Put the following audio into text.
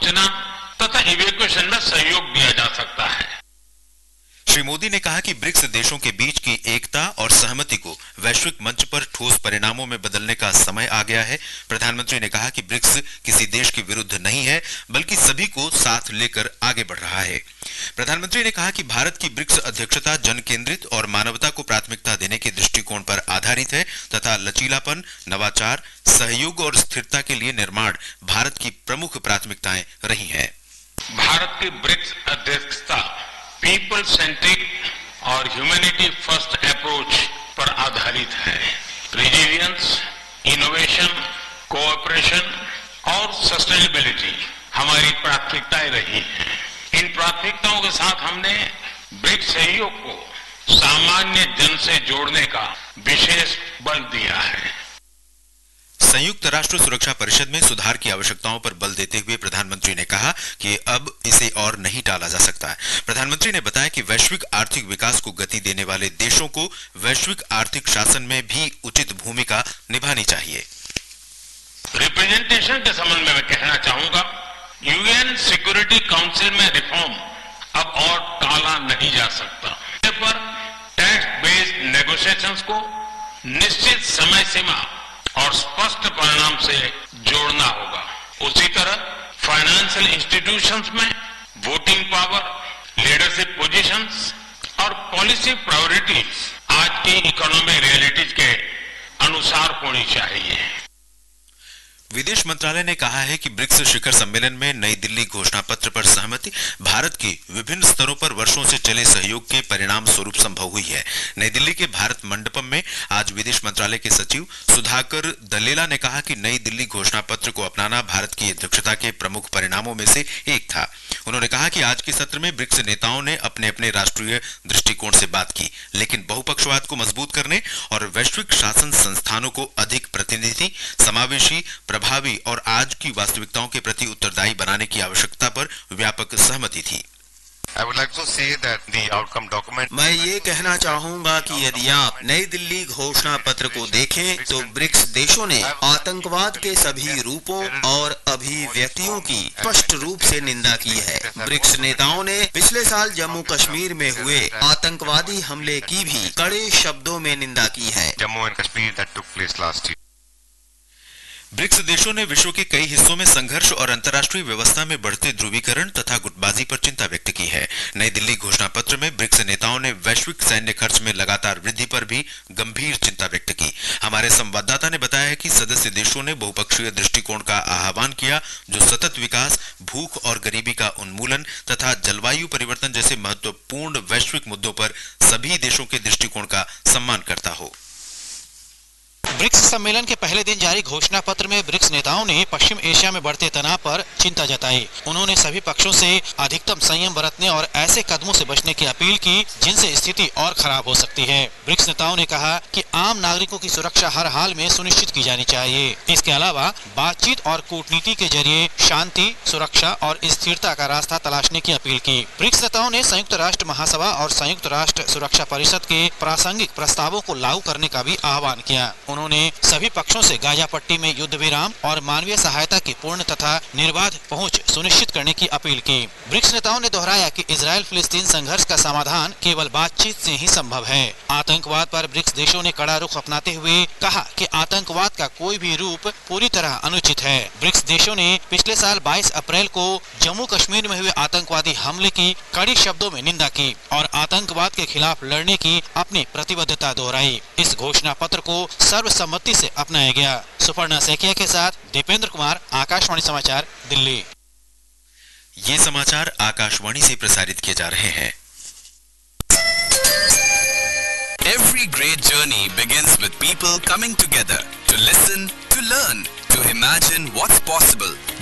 सूचना तथा इवैक्यूएशन में सहयोग दिया जा सकता है। श्री मोदी ने कहा कि ब्रिक्स देशों के बीच की एकता और सहमति को वैश्विक मंच पर ठोस परिणामों में बदलने का समय आ गया है। प्रधानमंत्री ने कहा कि ब्रिक्स किसी देश के विरुद्ध नहीं है, बल्कि सभी को साथ लेकर आगे बढ़ रहा है। प्रधानमंत्री ने कहा कि भारत की ब्रिक्स अध्यक्षता जन केंद्रित और मानवता को प्राथमिकता देने के दृष्टिकोण पर आधारित है तथा लचीलापन, नवाचार, सहयोग और स्थिरता के लिए निर्माण भारत की प्रमुख प्राथमिकताएं रही हैं। भारत की ब्रिक्स अध्यक्षता पीपल सेंट्रिक और ह्यूमैनिटी फर्स्ट अप्रोच पर आधारित है। रेजिलियंस, इनोवेशन, कोऑपरेशन और सस्टेनेबिलिटी हमारी प्राथमिकताएं रही हैं। इन प्राथमिकताओं के साथ हमने ब्रिक्स सहयोग को सामान्य जन से जोड़ने का विशेष बल दिया है। संयुक्त राष्ट्र सुरक्षा परिषद में सुधार की आवश्यकताओं पर बल देते हुए प्रधानमंत्री ने कहा कि अब इसे और नहीं टाला जा सकता है। प्रधानमंत्री ने बताया कि वैश्विक आर्थिक विकास को गति देने वाले देशों को वैश्विक आर्थिक शासन में भी उचित भूमिका निभानी चाहिए। रिप्रेजेंटेशन के संबंध में मैं कहना चाहूंगा, यूएन सिक्योरिटी काउंसिल में रिफॉर्म अब और टाला नहीं जा सकता। पर टेक्स्ट बेस्ड नेगोशिएशंस को निश्चित समय सीमा और स्पष्ट परिणाम से जोड़ना होगा। उसी तरह फाइनेंशियल इंस्टीट्यूशंस में वोटिंग पावर, लीडरशिप पोजीशंस और पॉलिसी प्रायोरिटीज आज की इकोनॉमिक रियलिटीज के अनुसार होनी चाहिए। विदेश मंत्रालय ने कहा है कि ब्रिक्स शिखर सम्मेलन में नई दिल्ली घोषणा पत्र पर सहमति भारत की विभिन्न स्तरों पर वर्षों से चले सहयोग के परिणाम स्वरूप संभव हुई है। नई दिल्ली के भारत मंडपम में आज विदेश मंत्रालय के सचिव सुधाकर दलेला ने कहा कि नई दिल्ली घोषणा पत्र को अपनाना भारत की अध्यक्षता के प्रमुख परिणामों में से एक था। उन्होंने कहा कि आज के सत्र में ब्रिक्स नेताओं ने अपने अपने राष्ट्रीय दृष्टिकोण से बात की, लेकिन बहुपक्षवाद को मजबूत करने और वैश्विक शासन संस्थानों को अधिक प्रतिनिधि, समावेशी, प्रभावी और आज की वास्तविकताओं के प्रति उत्तरदायी बनाने की आवश्यकता पर व्यापक सहमति थी। मैं ये कहना चाहूंगा कि यदि आप नई दिल्ली घोषणा पत्र को देखें तो ब्रिक्स देशों ने आतंकवाद के सभी रूपों और अभिव्यक्तियों की स्पष्ट रूप से निंदा की है। ब्रिक्स नेताओं ने पिछले साल जम्मू कश्मीर में हुए आतंकवादी हमले की भी कड़े शब्दों में निंदा की है। ब्रिक्स देशों ने विश्व के कई हिस्सों में संघर्ष और अंतर्राष्ट्रीय व्यवस्था में बढ़ते ध्रुवीकरण तथा गुटबाजी पर चिंता व्यक्त की है। नई दिल्ली घोषणा पत्र में ब्रिक्स नेताओं ने वैश्विक सैन्य खर्च में लगातार वृद्धि पर भी गंभीर चिंता व्यक्त की। हमारे संवाददाता ने बताया है कि सदस्य देशों ने बहुपक्षीय दृष्टिकोण का आह्वान किया, जो सतत विकास, भूख और गरीबी का उन्मूलन तथा जलवायु परिवर्तन जैसे महत्वपूर्ण वैश्विक मुद्दों पर सभी देशों के दृष्टिकोण का सम्मान करता हो। ब्रिक्स सम्मेलन के पहले दिन जारी घोषणा पत्र में ब्रिक्स नेताओं ने पश्चिम एशिया में बढ़ते तनाव पर चिंता जताई। उन्होंने सभी पक्षों से अधिकतम संयम बरतने और ऐसे कदमों से बचने की अपील की जिनसे स्थिति और खराब हो सकती है। ब्रिक्स नेताओं ने कहा कि आम नागरिकों की सुरक्षा हर हाल में सुनिश्चित की जानी चाहिए। इसके अलावा बातचीत और कूटनीति के जरिए शांति, सुरक्षा और स्थिरता का रास्ता तलाशने की अपील की। ब्रिक्स नेताओं ने संयुक्त राष्ट्र महासभा और संयुक्त राष्ट्र सुरक्षा परिषद के प्रासंगिक प्रस्तावों को लागू करने का भी आह्वान किया। उन्होंने सभी पक्षों से गाजा पट्टी में युद्ध विराम और मानवीय सहायता की पूर्ण तथा निर्बाध पहुंच सुनिश्चित करने की अपील की। ब्रिक्स नेताओं ने दोहराया कि इजराइल फिलिस्तीन संघर्ष का समाधान केवल बातचीत से ही संभव है। आतंकवाद पर ब्रिक्स देशों ने कड़ा रुख अपनाते हुए कहा कि आतंकवाद का कोई भी रूप पूरी तरह अनुचित है। ब्रिक्स देशों ने पिछले साल 22 अप्रैल को जम्मू कश्मीर में हुए आतंकवादी हमले की कड़ी शब्दों में निंदा की और आतंकवाद के खिलाफ लड़ने की अपनी प्रतिबद्धता दोहराई। इस घोषणा पत्र को सर्वसम्मति से अपनाया गया। सुपर्णा सैकिया के साथ दीपेंद्र कुमार, आकाशवाणी समाचार, दिल्ली। ये समाचार आकाशवाणी से प्रसारित किए जा रहे हैं। Every great journey begins with people coming together to listen, to learn, to imagine what's possible.